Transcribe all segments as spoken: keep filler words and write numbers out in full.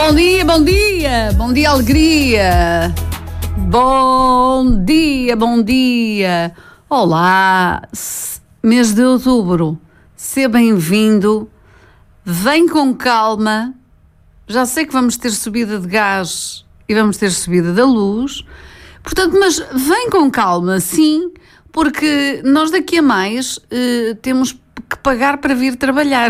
Bom dia, bom dia, bom dia, alegria. Bom dia, bom dia. Olá, mês de outubro, seja bem-vindo. Vem com calma. Já sei que vamos ter subida de gás e vamos ter subida da luz. Portanto, mas vem com calma, sim, porque nós daqui a mais uh, temos que pagar para vir trabalhar.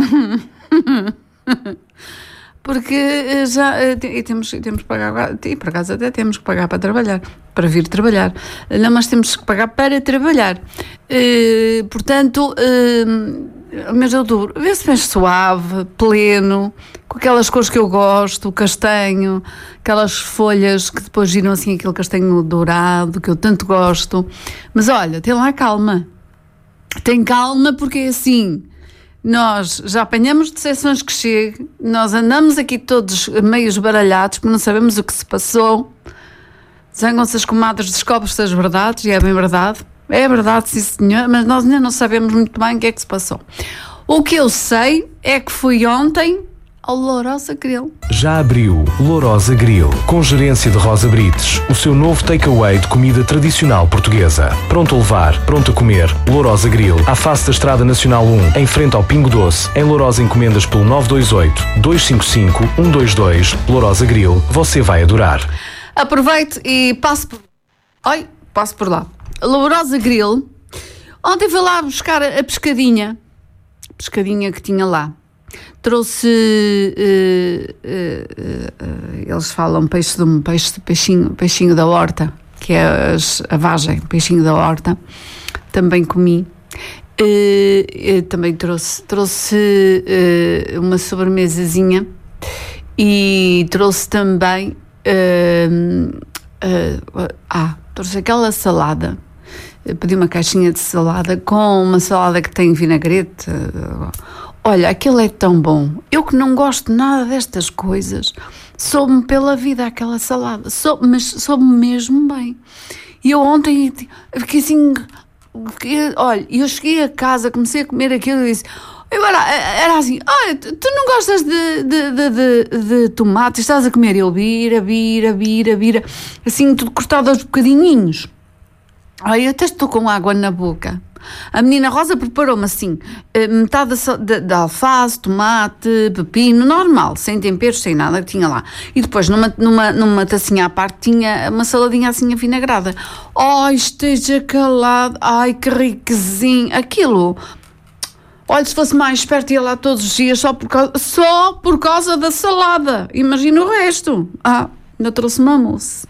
Porque já e temos, temos que pagar, e por acaso até temos que pagar para trabalhar, para vir trabalhar. Não, mas temos que pagar para trabalhar. Uh, portanto, uh, mês de outubro, vê-se bem suave, pleno, com aquelas cores que eu gosto, o castanho, aquelas folhas que depois giram assim, aquele castanho dourado, que eu tanto gosto. Mas olha, tem lá calma. Tem calma porque é assim... Nós já apanhamos decepções que chegue, nós andamos aqui todos meio esbaralhados, porque não sabemos o que se passou. Zangam-se as comadres, descobre-se as verdades, e é bem verdade. É verdade, sim senhor, mas nós ainda não sabemos muito bem o que é que se passou. O que eu sei é que fui ontem ao Lourosa Grill. Já abriu Lourosa Grill, com gerência de Rosa Brites, o seu novo takeaway de comida tradicional portuguesa. Pronto a levar, pronto a comer. Lourosa Grill, à face da Estrada Nacional um, em frente ao Pingo Doce. Em Lourosa encomendas pelo nove dois oito, dois cinco cinco, um dois dois. Lourosa Grill, você vai adorar. Aproveite e passe por... Oi, passe por lá. Lourosa Grill. Ontem fui lá buscar a pescadinha. A pescadinha que tinha lá. Trouxe, uh, uh, uh, eles falam peixe de peixe, peixinho, peixinho da horta, que é as, a vagem, peixinho da horta, também comi. Uh, uh, também trouxe, trouxe uh, uma sobremesazinha e trouxe também, uh, uh, ah, trouxe aquela salada. Eu pedi uma caixinha de salada com uma salada que tem vinagrete. Uh, Olha, aquilo é tão bom. Eu que não gosto nada destas coisas, soube-me pela vida aquela salada, soube, mas soube-me mesmo bem. E eu ontem fiquei assim, fiquei, olha, eu cheguei a casa, comecei a comer aquilo e disse, era, era assim, olha, tu, tu não gostas de, de, de, de, de tomate, estás a comer? Eu vira, vira, vira, vira, assim tudo cortado aos bocadinhos. Ai, eu até estou com água na boca. A menina Rosa preparou-me assim, metade da alface, tomate, pepino, normal, sem temperos, sem nada que tinha lá. E depois numa, numa, numa tacinha à parte tinha uma saladinha assim avinagrada. Ai, esteja calado, ai que riquezinho, aquilo. Olha, se fosse mais esperto ia lá todos os dias só por causa, só por causa da salada. Imagina o resto. Ah, ainda trouxe uma mousse.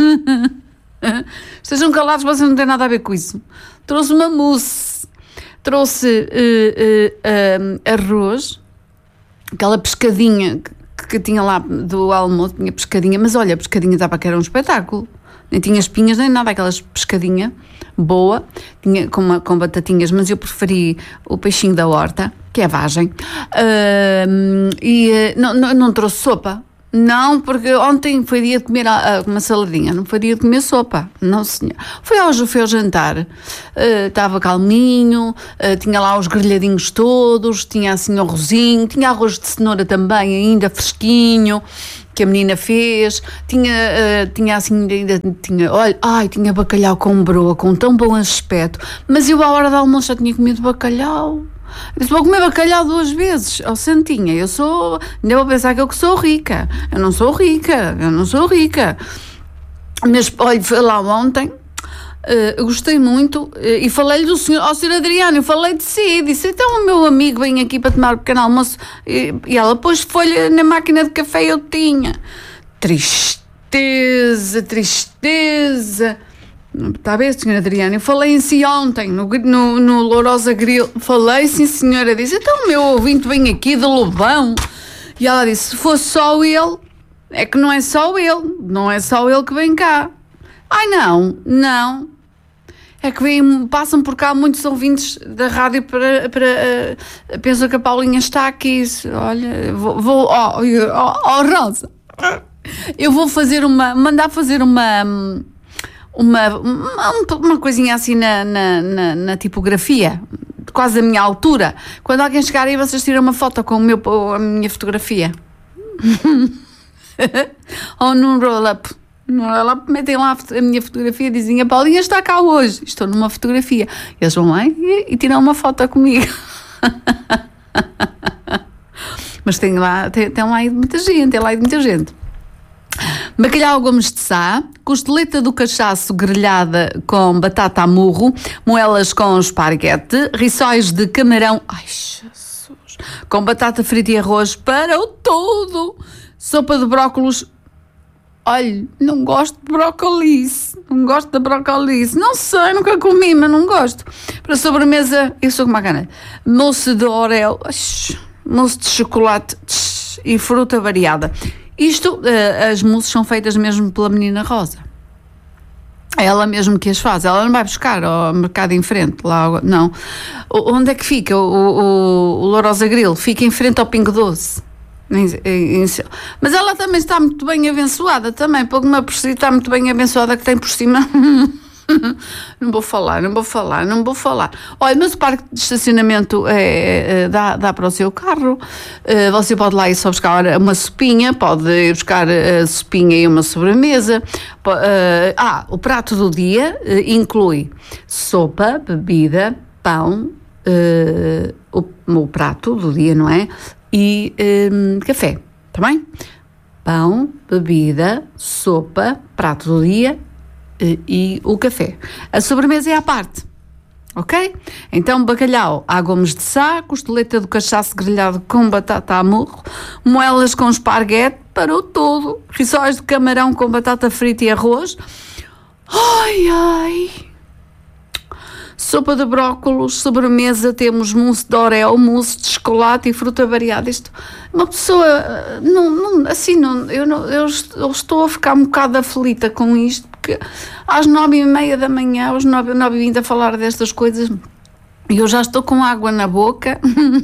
Estejam calados, vocês não têm nada a ver com isso. Trouxe uma mousse, trouxe uh, uh, uh, arroz, aquela pescadinha que, que tinha lá do almoço, tinha pescadinha, mas olha, a pescadinha estava que era um espetáculo, nem tinha espinhas nem nada, aquelas pescadinha boa, tinha com, uma, com batatinhas, mas eu preferi o peixinho da horta, que é vagem, uh, e uh, não, não, não trouxe sopa. Não, porque ontem foi dia de comer uma saladinha, não foi dia de comer sopa, não senhor. Foi hoje, foi ao jantar, uh, estava calminho, uh, tinha lá os grelhadinhos todos, tinha assim o arrozinho, tinha arroz de cenoura também ainda fresquinho, que a menina fez, tinha, uh, tinha assim, ainda tinha, olha, ai, tinha bacalhau com broa, com tão bom aspecto, mas eu à hora do almoço já tinha comido bacalhau. Eu disse, vou comer bacalhau duas vezes, ó Santinha, eu sou, ainda vou pensar que eu que sou rica, eu não sou rica, eu não sou rica, mas olha, foi lá ontem, uh, gostei muito, uh, e falei-lhe do senhor, ó senhor Adriano, eu falei de si, disse, então o meu amigo vem aqui para tomar um pequeno almoço, e, e ela pôs folha na máquina de café, eu tinha, tristeza, tristeza. Está bem, senhora Adriana, eu falei em si ontem, no, no, no Lourosa Grill, falei, sim senhora, disse, então o meu ouvinte vem aqui de Lobão, e ela disse, se fosse só ele, é que não é só ele, não é só ele que vem cá. Ai não, não, é que vem, passam por cá muitos ouvintes da rádio para, para uh, pensam que a Paulinha está aqui, olha, vou, vou ó, ó, ó Rosa, eu vou fazer uma, mandar fazer uma... Uma, uma, uma coisinha assim na, na, na, na tipografia, quase a minha altura. Quando alguém chegar aí, vocês tiram uma foto com o meu, a minha fotografia. ou num roll-up. No roll-up metem lá a minha fotografia e dizem: a Paulinha está cá hoje, estou numa fotografia. Eles vão lá e, e tiram uma foto comigo. Mas tem lá, tem, tem lá muita gente, tem lá muita gente. Bacalhau Gomes de Sá, costeleta do cachaço grelhada com batata a murro, moelas com esparguete, rissóis de camarão, ai Jesus, com batata frita e arroz para o todo, sopa de brócolos. Olha, não gosto de brócolis, não gosto de brócolis, não sei, nunca comi, mas não gosto. Para sobremesa, eu sou como a canela, mousse de orel, mousse de chocolate e fruta variada. Isto, as mousses são feitas mesmo pela menina Rosa. É ela mesmo que as faz. Ela não vai buscar ao mercado em frente. Lá, não. Onde é que fica? O, o, o Lourosa Grill fica em frente ao Pingo Doce. Mas ela também está muito bem abençoada também. Pouco me apercebi, está muito bem abençoada que tem por cima... Não vou falar, não vou falar, não vou falar. Olha, mas o parque de estacionamento é, é, dá, dá para o seu carro. Uh, você pode lá ir só buscar uma sopinha, pode ir buscar a sopinha e uma sobremesa. Uh, ah, o prato do dia uh, inclui sopa, bebida, pão, uh, o, o prato do dia, não é? E um, café, tá bem? Pão, bebida, sopa, prato do dia e o café. A sobremesa é à parte, ok? Então, bacalhau à Gomes de Sá, costeleta do cachaço grelhado com batata a murro, moelas com esparguete para o todo, rissóis de camarão com batata frita e arroz. Ai, ai... Sopa de brócolos, sobremesa, temos mousse de orel, mousse de chocolate e fruta variada. Isto, uma pessoa, não, não, assim, não, eu, não, eu estou a ficar um bocado aflita com isto, porque às nove e meia da manhã, às nove, nove e vinte a falar destas coisas, e eu já estou com água na boca.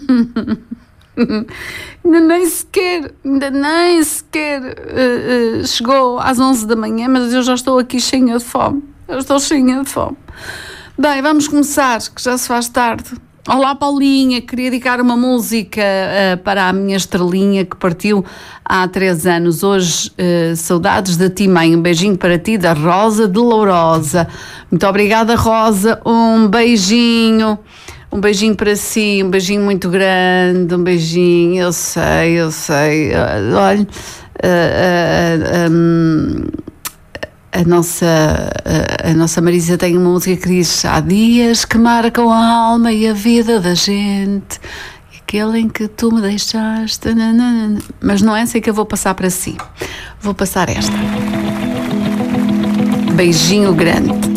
Ainda nem sequer, ainda nem sequer uh, uh, chegou às onze da manhã, mas eu já estou aqui cheia de fome. Eu estou cheia de fome. Bem, vamos começar, que já se faz tarde. Olá, Paulinha, queria dedicar uma música uh, para a minha estrelinha que partiu há três anos. Hoje, uh, saudades de ti, mãe. Um beijinho para ti, da Rosa de Lourosa. Muito obrigada, Rosa. Um beijinho. Um beijinho para si, um beijinho muito grande. Um beijinho, eu sei, eu sei. Olha, uh, uh, uh, um, A nossa, a, a nossa Marisa tem uma música que diz: há dias que marcam a alma e a vida da gente, e aquele em que tu me deixaste, nanana. Mas não é essa que eu vou passar para si, vou passar esta. Beijinho grande.